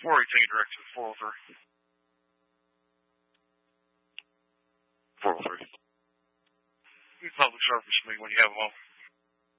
Or you take it direct to 403. 403. You can public service me when you have them on.